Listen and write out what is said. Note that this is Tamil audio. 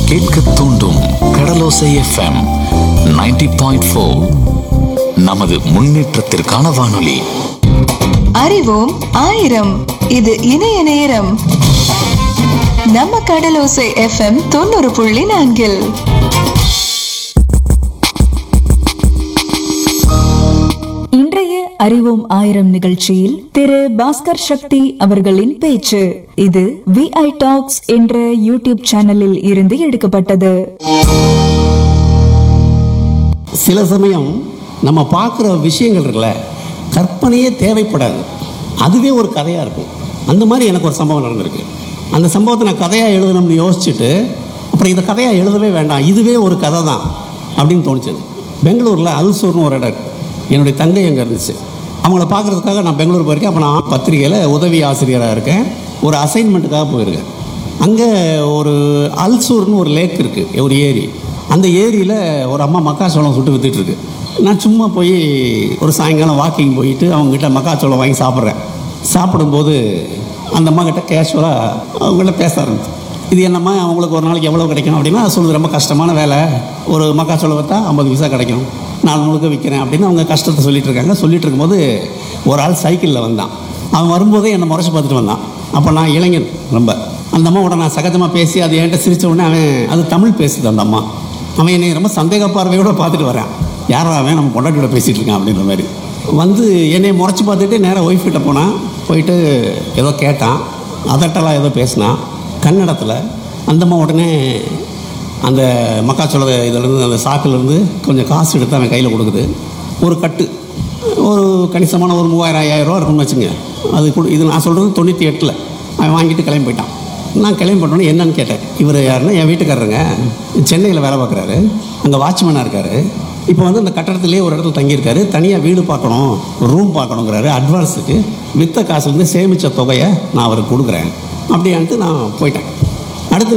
கேட்க தூண்டும் கடலோசை எஃப்எம் 90.4. நமது முன்னேற்றத்திற்கான வானொலி. அறிவோம் ஆயிரம். இது இணைய நேரம். நம்ம கடலோசை எஃப்எம் 90.4. இன்றைய அறிவோம் ஆயிரம் நிகழ்ச்சியில் திரு பாஸ்கர் சக்தி அவர்களின் பேச்சு. இது VI டாக்ஸ் என்ற யூடியூப் சேனலில் இருந்து எடுக்கப்பட்டது. சில சமயம் நம்ம பார்க்குற விஷயங்கள் இருக்குல்ல, கற்பனையே தேவைப்படாது, அதுவே ஒரு கதையாக இருக்கும். அந்த மாதிரி எனக்கு ஒரு சம்பவம் நடந்திருக்கு. அந்த சம்பவத்தை நான் கதையாக எழுதணும்னு யோசிச்சுட்டு அப்புறம் இதை கதையாக எழுதவே வேண்டாம், இதுவே ஒரு கதை தான் அப்படின்னு தோணுச்சு. பெங்களூரில் அல்சூர்னு ஒரு இடம் இருக்குது. என்னுடைய தங்கை அங்கே இருந்துச்சு. அவங்கள பார்க்குறதுக்காக நான் பெங்களூர் போயிருக்கேன். அப்போ நான் பத்திரிகையில் உதவி ஆசிரியராக இருக்கேன். ஒரு அசைன்மெண்ட்டுக்காக போயிருக்கேன். அங்கே ஒரு அல்சூர்னு ஒரு லேக் இருக்குது, ஒரு ஏரி. அந்த ஏரியில் ஒரு அம்மா மக்காச்சோளம் சுட்டு விற்றுட்டுருக்கு. நான் சும்மா போய் ஒரு சாயங்காலம் வாக்கிங் போயிட்டு அவங்ககிட்ட மக்காச்சோளம் வாங்கி சாப்பிட்றேன். சாப்பிடும்போது அந்த அம்மா கிட்ட கேஷுவலாக அவங்கள்ட்ட பேச ஆரம்பிச்சு. இது என்னம்மா அவங்களுக்கு ஒரு நாளைக்கு எவ்வளோ கிடைக்கும் அப்படின்னா, அது சொல்லுது ரொம்ப கஷ்டமான வேலை, ஒரு மக்காச்சோளம் விற்றா 50 பைசா கிடைக்கும், நாள் முழுக்க விற்கிறேன் அப்படின்னு அவங்க கஷ்டத்தை சொல்லிட்டு இருக்காங்க. சொல்லிட்டு இருக்கும்போது ஒரு ஆள் சைக்கிளில் வந்தான். அவன் வரும்போதே என்னை முறைச்சி பார்த்துட்டு வந்தான். அப்போ நான் இளைஞன் ரொம்ப. அந்த அம்மாவோட நான் சகஜமாக பேசி அது என்கிட்ட சிரித்த உடனே அவன் அது தமிழ் பேசுது. அந்த அம்மா அவன் என்னை ரொம்ப சந்தேக பார்வையோடு பார்த்துட்டு வரான். யாரோ அவன் நம்ம பொண்டாட்டியோட பேசிகிட்டு இருக்கான் அப்படின்ற மாதிரி வந்து என்னை முறைச்சி பார்த்துட்டு நேராக ஒய்ஃப் கிட்ட போனான். போயிட்டு ஏதோ கேட்டான், அதட்டெல்லாம் ஏதோ பேசினான் கன்னடத்தில். அந்த அம்மா உடனே அந்த மக்காச்சோள இதிலேருந்து அந்த சாக்கிலேருந்து கொஞ்சம் காசு எடுத்து அவன் கையில் கொடுக்குது. ஒரு கட்டு ஒரு கணிசமான ஒரு 3000-5000 ரூபா இருக்குன்னு வச்சுங்க. அது இது நான் சொல்கிறது 98. அவன் வாங்கிட்டு கிளம்பி போயிட்டான். நான் கிளம்பி போட்டோன்னே என்னன்னு கேட்டேன். இவர் யாருன்னா என் வீட்டுக்காரருங்க, சென்னையில் வேலை பார்க்குறாரு, அங்கே வாட்ச்மேனாக இருக்கார். இப்போ வந்து அந்த கட்டடத்துலேயே ஒரு இடத்துல தங்கியிருக்காரு. தனியாக வீடு பார்க்கணும், ரூம் பார்க்கணுங்கிறாரு. அட்வான்ஸுக்கு விற்ற காசுலேருந்து சேமித்த தொகையை நான் அவருக்கு கொடுக்குறேன் அப்படின்ட்டு நான் போயிட்டேன். அடுத்து